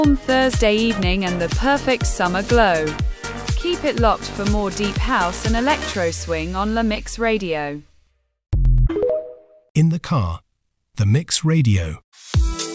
warm Thursday evening and the perfect summer glow. Keep it locked for more deep house and electro swing on La Mix Radio. In the car, The Mix Radio.